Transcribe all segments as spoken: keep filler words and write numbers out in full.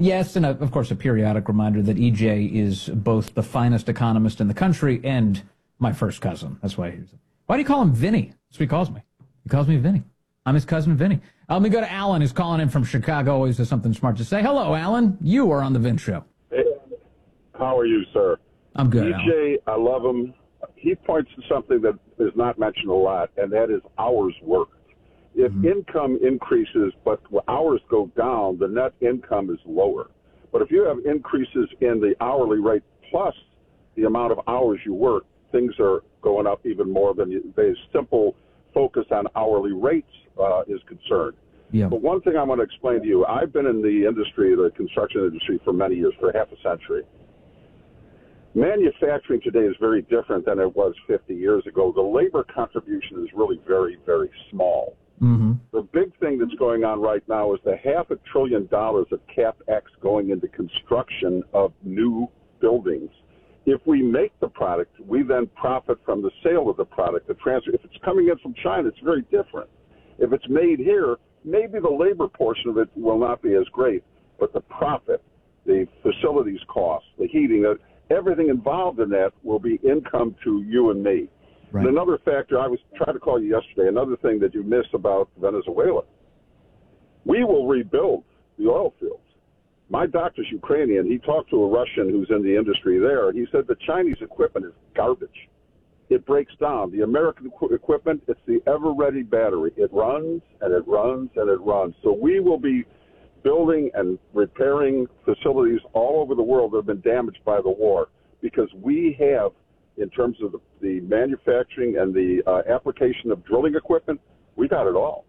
Yes, and a, of course a periodic reminder that E J is both the finest economist in the country and my first cousin. That's why he's. Why do you call him Vinny? That's what he calls me. He calls me Vinny. I'm his cousin Vinny. Uh, let me go to Alan, who's calling in from Chicago. Always has something smart to say. Hello, Alan. You are on the Vince Show. Hey, how are you, sir? I'm good, E J, I love him. He points to something that is not mentioned a lot, and that is hours worked. If mm-hmm. income increases but hours go down, the net income is lower. But if you have increases in the hourly rate plus the amount of hours you work, things are going up even more than you, the simple focus on hourly rates uh, is concerned. Yeah. But one thing I want to explain to you, I've been in the industry, the construction industry, for many years, for half a century. Manufacturing today is very different than it was fifty years ago. The labor contribution is really very, very small. Mm-hmm. The big thing that's going on right now is the half a trillion dollars of CapEx going into construction of new buildings. If we make the product, we then profit from the sale of the product, the transfer. If it's coming in from China, it's very different. If it's made here, maybe the labor portion of it will not be as great, but the profit, the facilities cost, the heating, everything involved in that will be income to you and me. Right. And another factor, I was trying to call you yesterday, another thing that you missed about Venezuela. We will rebuild the oil fields. My doctor's Ukrainian. He talked to a Russian who's in the industry there. He said the Chinese equipment is garbage. It breaks down. The American equ- equipment, it's the ever-ready battery. It runs, and it runs, and it runs. So we will be building and repairing facilities all over the world that have been damaged by the war because we have, in terms of the, the manufacturing and the uh, application of drilling equipment, we got it all.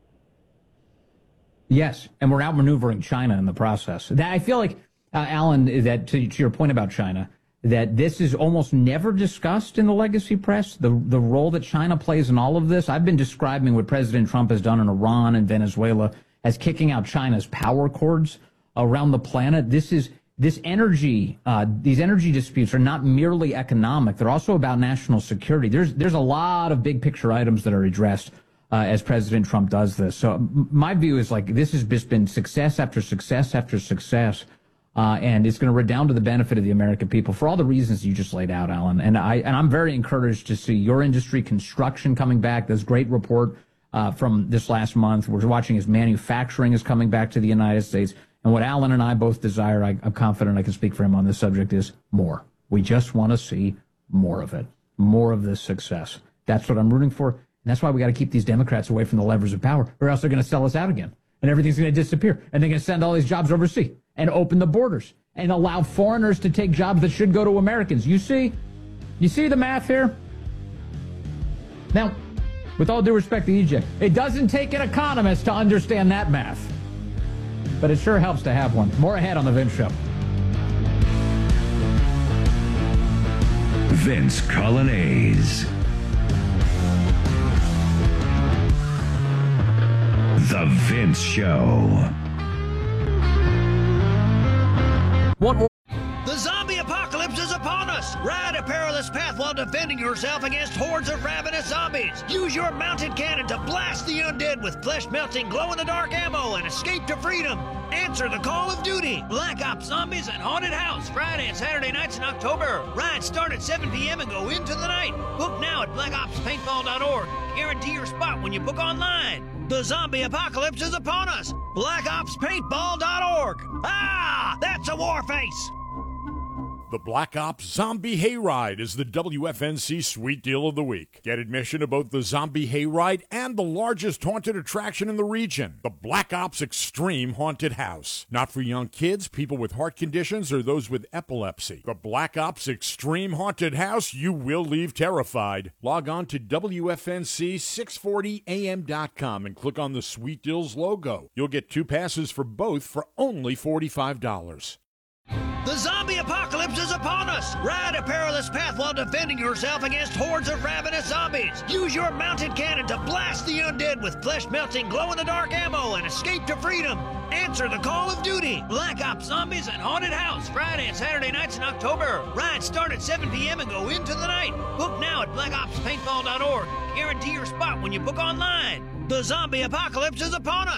Yes, and we're outmaneuvering China in the process. That, I feel like, uh, Alan, that to, to your point about China, that this is almost never discussed in the legacy press, the the role that China plays in all of this. I've been describing what President Trump has done in Iran and Venezuela as kicking out China's power cords around the planet. This is this energy, uh, these energy disputes are not merely economic. They're also about national security. There's there's a lot of big picture items that are addressed uh, as President Trump does this. So m- my view is like this has just been success after success after success. Uh, and it's going to redound to the benefit of the American people for all the reasons you just laid out, Alan. And I and I'm very encouraged to see your industry, construction, coming back. This great report uh, from this last month we're watching as manufacturing is coming back to the United States. And what Alan and I both desire, I, I'm confident I can speak for him on this subject, is more. We just want to see more of it, more of this success. That's what I'm rooting for. And that's why we got to keep these Democrats away from the levers of power, or else they're going to sell us out again. And everything's going to disappear. And they're going to send all these jobs overseas and open the borders and allow foreigners to take jobs that should go to Americans. You see? You see the math here? Now, with all due respect to E J, it doesn't take an economist to understand that math. But it sure helps to have one. More ahead on The Vince Show. Vince Colonnese. The Vince Show. What more? The zombie apocalypse is upon us! Ride a perilous path while defending yourself against hordes of ravenous zombies. Use your mounted cannon to blast the undead with flesh-melting, glow-in-the-dark ammo and escape to freedom. Answer the call of duty. Black Ops Zombies and Haunted House, Friday and Saturday nights in October. Rides start at seven p.m. and go into the night. Book now at black ops paintball dot org. Guarantee your spot when you book online. The zombie apocalypse is upon us. black ops paintball dot org. Ah, that's a war face. The Black Ops Zombie Hayride is the W F N C Sweet Deal of the Week. Get admission to both the Zombie Hayride and the largest haunted attraction in the region, the Black Ops Extreme Haunted House. Not for young kids, people with heart conditions, or those with epilepsy. The Black Ops Extreme Haunted House, you will leave terrified. Log on to W F N C six forty A M dot com and click on the Sweet Deals logo. You'll get two passes for both for only forty-five dollars. The zombie apocalypse is upon us! Ride a perilous path while defending yourself against hordes of ravenous zombies. Use your mounted cannon to blast the undead with flesh-melting, glow-in-the-dark ammo and escape to freedom. Answer the call of duty. Black Ops Zombies and Haunted House, Friday and Saturday nights in October. Rides start at seven p.m. and go into the night. Book now at black ops paintball dot org. Guarantee your spot when you book online. The zombie apocalypse is upon us.